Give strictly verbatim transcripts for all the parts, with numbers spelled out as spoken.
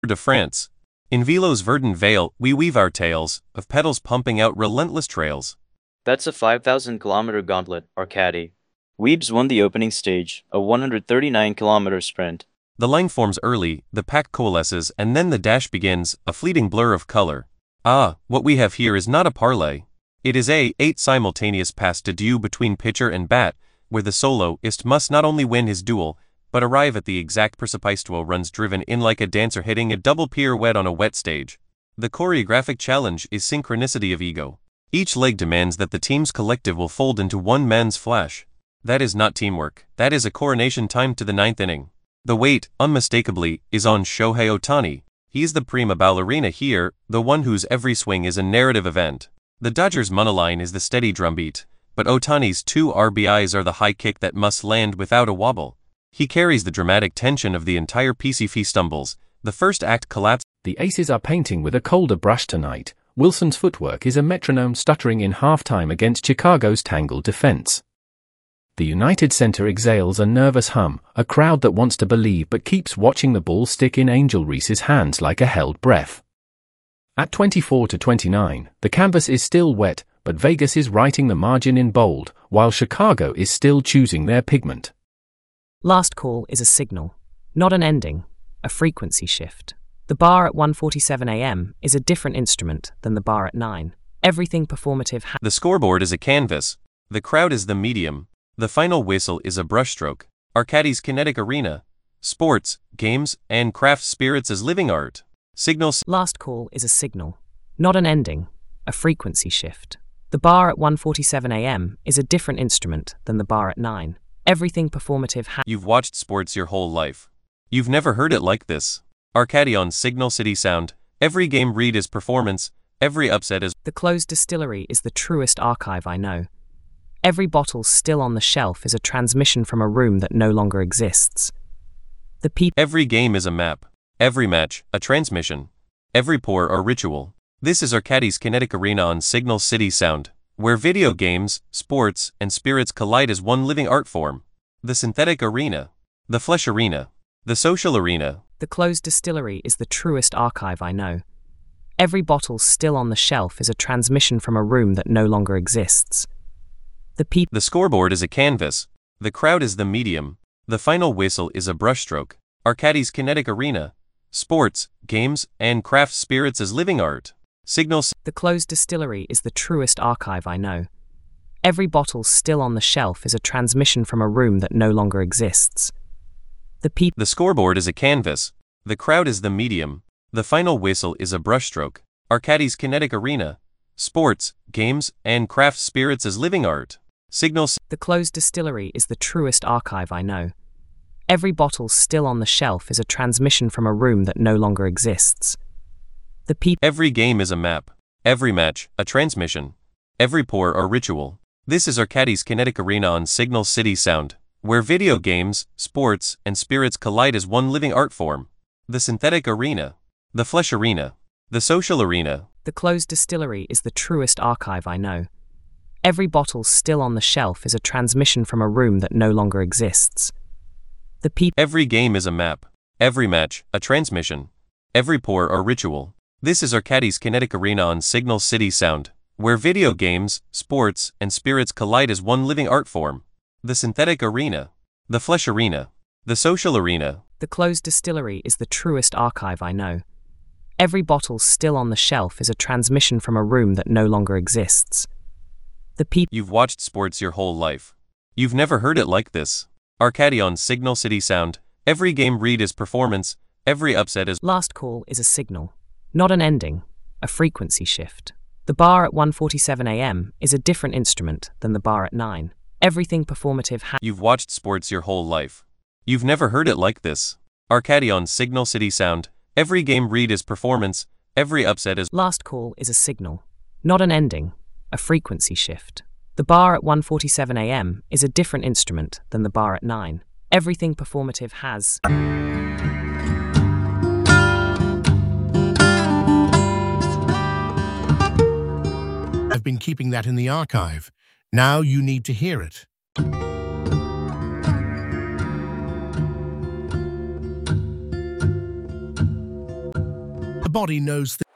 de France. In Velo's verdant vale, we weave our tales, of pedals pumping out relentless trails. That's a five thousand kilometer gauntlet, Arcady. Weebs won the opening stage, a one hundred thirty-nine kilometer sprint. The line forms early, the pack coalesces, and then the dash begins, a fleeting blur of color. Ah, what we have here is not a parlay. It is a eight simultaneous pass de deux between pitcher and bat, where the soloist must not only win his duel, but arrive at the exact precipice twelve runs driven in like a dancer hitting a double pirouette on a wet stage. The choreographic challenge is synchronicity of ego. Each leg demands that the team's collective will fold into one man's flash. That is not teamwork, that is a coronation timed to the ninth inning. The weight, unmistakably, is on Shohei Ohtani. He is the prima ballerina here, the one whose every swing is a narrative event. The Dodgers' monoline is the steady drumbeat, but Ohtani's two R B Is are the high kick that must land without a wobble. He carries the dramatic tension of the entire piece. If he stumbles, the first act collapses. The Aces are painting with a colder brush tonight. Wilson's footwork is a metronome stuttering in halftime against Chicago's tangled defense. The United center exhales a nervous hum, a crowd that wants to believe but keeps watching the ball stick in Angel Reese's hands like a held breath. At twenty-four to twenty-nine, the canvas is still wet, but Vegas is writing the margin in bold, while Chicago is still choosing their pigment. Last call is a signal, not an ending, a frequency shift. The bar at one forty-seven a m is a different instrument than the bar at nine. Everything performative ha- The scoreboard is a canvas. The crowd is the medium. The final whistle is a brushstroke. Arcady's kinetic arena. Sports, games, and craft spirits as living art. Signals. Last call is a signal, not an ending, a frequency shift. The bar at one forty-seven a m is a different instrument than the bar at nine. Everything performative ha- You've watched sports your whole life. You've never heard it like this. Arcady on Signal City Sound. Every game read is performance, every upset is... The closed distillery is the truest archive I know. Every bottle still on the shelf is a transmission from a room that no longer exists. The peop- Every game is a map. Every match, a transmission. Every pour a ritual. This is Arcady's Kinetic Arena on Signal City Sound, where video games, sports, and spirits collide as one living art form. The synthetic arena. The flesh arena. The social arena. The closed distillery is the truest archive I know. Every bottle still on the shelf is a transmission from a room that no longer exists. The peop- The scoreboard is a canvas. The crowd is the medium. The final whistle is a brushstroke. Arcady's Kinetic Arena. Sports, games, and craft spirits as living art. Signals. The closed distillery is the truest archive I know. Every bottle still on the shelf is a transmission from a room that no longer exists. The peop- The scoreboard is a canvas. The crowd is the medium. The final whistle is a brushstroke. Arcady's Kinetic Arena. Sports, games, and craft spirits as living art. Signals. The closed distillery is the truest archive I know. Every bottle still on the shelf is a transmission from a room that no longer exists. The peop- Every game is a map. Every match, a transmission. Every pour a ritual. This is Arcady's Kinetic Arena on Signal City Sound, where video games, sports, and spirits collide as one living art form. The synthetic arena. The flesh arena. The social arena. The closed distillery is the truest archive I know. Every bottle still on the shelf is a transmission from a room that no longer exists. The peop- Every game is a map. Every match, a transmission. Every pour a ritual. This is Arcady's Kinetic Arena on Signal City Sound, where video games, sports, and spirits collide as one living art form. The synthetic arena. The flesh arena. The social arena. The closed distillery is the truest archive I know. Every bottle still on the shelf is a transmission from a room that no longer exists. The peop- You've watched sports your whole life. You've never heard it like this. Arcady on Signal City Sound. Every game read is performance, every upset is... Last call is a signal, not an ending, a frequency shift. The bar at one forty-seven a m is a different instrument than the bar at nine. Everything performative ha- You've watched sports your whole life. You've never heard it like this. Arcady on Signal City Sound. Every game read is performance, every upset is... Last call is a signal, not an ending, a frequency shift. The bar at one forty-seven a m is a different instrument than the bar at nine. Everything performative has... I've been keeping that in the archive. Now you need to hear it. body knows things.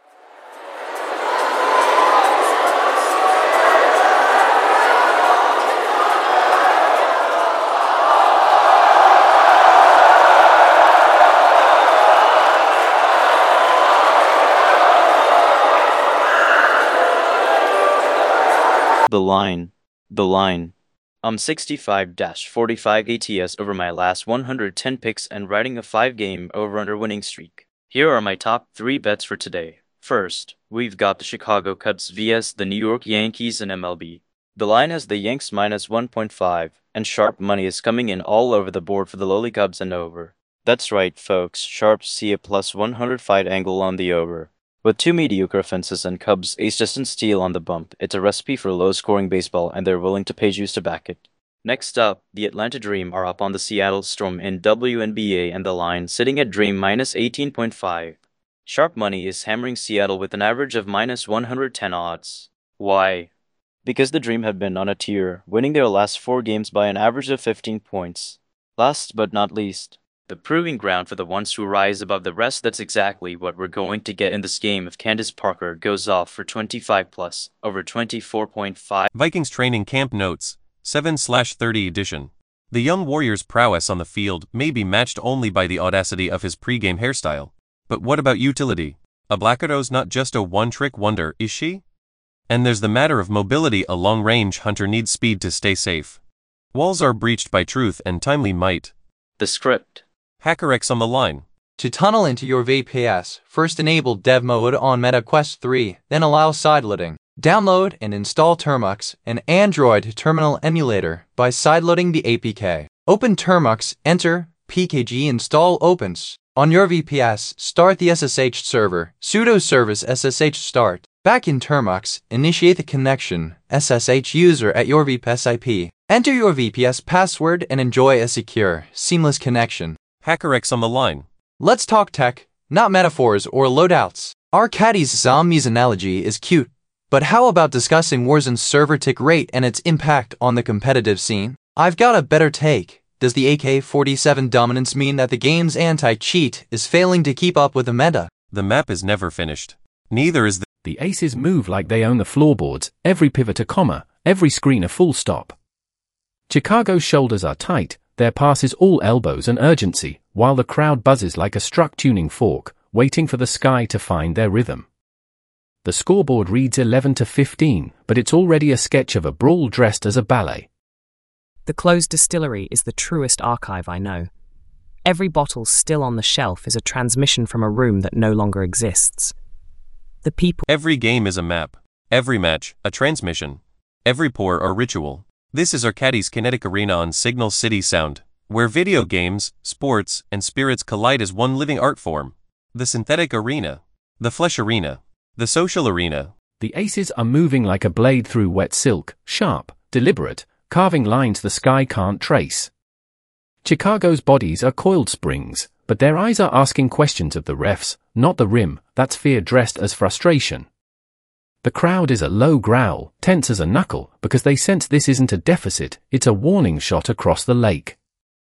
The line. The line. I'm sixty-five forty-five A T S over my last one hundred ten picks and riding a five game over-under winning streak. Here are my top three bets for today. First, we've got the Chicago Cubs versus the New York Yankees in M L B. The line has the Yanks minus one point five, and sharp money is coming in all over the board for the lowly Cubs and over. That's right, folks, sharps see a plus one hundred fight angle on the over. With two mediocre offenses and Cubs ace distant steal on the bump, it's a recipe for low-scoring baseball and they're willing to pay juice to back it. Next up, the Atlanta Dream are up on the Seattle Storm in W N B A and the line sitting at Dream minus eighteen point five. Sharp money is hammering Seattle with an average of minus one hundred ten odds. Why? Because the Dream have been on a tear, winning their last four games by an average of fifteen points. Last but not least, the proving ground for the ones who rise above the rest. That's exactly what we're going to get in this game if Candace Parker goes off for twenty-five plus, over twenty-four point five. Vikings Training Camp Notes, seven thirty edition. The young warrior's prowess on the field may be matched only by the audacity of his pre-game hairstyle. But what about utility? A Blackadow's not just a one-trick wonder, is she? And there's the matter of mobility. A long-range hunter needs speed to stay safe. Walls are breached by truth and timely might. The script. HackerX on the line. To tunnel into your V P S, first enable Dev Mode on MetaQuest three, then allow sideloading. Download and install Termux, an Android terminal emulator, by sideloading the A P K. Open Termux, enter P K G install opens. On your V P S, start the S S H server, sudo service S S H start. Back in Termux, initiate the connection, S S H user at your V P S I P. Enter your V P S password and enjoy a secure, seamless connection. HackerX on the line. Let's talk tech, not metaphors or loadouts. Our caddy's zombies analogy is cute, but how about discussing Warzone's server tick rate and its impact on the competitive scene? I've got a better take. Does the A K forty-seven dominance mean that the game's anti-cheat is failing to keep up with the meta? The map is never finished. Neither is the... The aces move like they own the floorboards, every pivot a comma, every screen a full stop. Chicago's shoulders are tight, their pass is all elbows and urgency, while the crowd buzzes like a struck tuning fork, waiting for the sky to find their rhythm. The scoreboard reads eleven to fifteen, but it's already a sketch of a brawl dressed as a ballet. The closed distillery is the truest archive I know. Every bottle still on the shelf is a transmission from a room that no longer exists. The people... Every game is a map. Every match, a transmission. Every pour or ritual. This is Arcadie's Kinetic Arena on Signal City Sound, where video games, sports, and spirits collide as one living art form. The synthetic arena. The flesh arena. The social arena. The aces are moving like a blade through wet silk, sharp, deliberate, carving lines the sky can't trace. Chicago's bodies are coiled springs, but their eyes are asking questions of the refs, not the rim. That's fear dressed as frustration. The crowd is a low growl, tense as a knuckle, because they sense this isn't a deficit, it's a warning shot across the lake.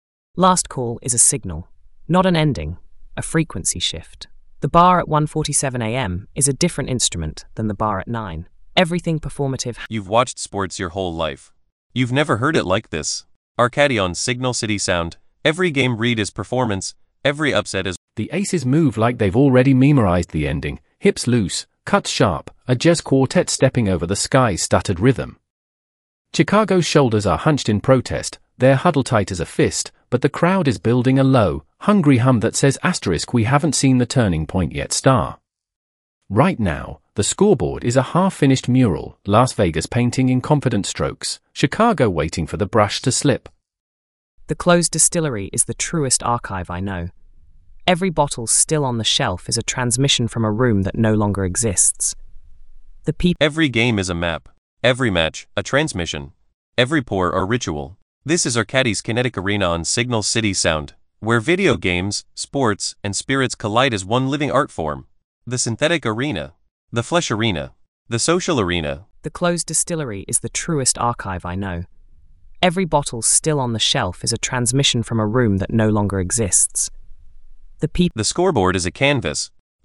Last call is a signal, not an ending, a frequency shift. The bar at one forty-seven a m is a different instrument than the bar at nine. Everything performative. You've watched sports your whole life. You've never heard it like this. Arcadie on Signal City Sound. Every game read is performance, every upset is... The aces move like they've already memorized the ending, hips loose, cuts sharp, a jazz quartet stepping over the sky's stuttered rhythm. Chicago's shoulders are hunched in protest, they're huddled tight as a fist, but the crowd is building a low, hungry hum that says asterisk we haven't seen the turning point yet star. Right now, the scoreboard is a half-finished mural, Las Vegas painting in confident strokes, Chicago waiting for the brush to slip. The closed distillery is the truest archive I know. Every bottle still on the shelf is a transmission from a room that no longer exists. The people... Every game is a map. Every match, a transmission. Every pour or ritual. This is Arcadie's Kinetic Arena on Signal City Sound, where video games, sports, and spirits collide as one living art form. The synthetic arena. The flesh arena. The social arena. The closed distillery is the truest archive I know. Every bottle still on the shelf is a transmission from a room that no longer exists. The people... The scoreboard is a canvas,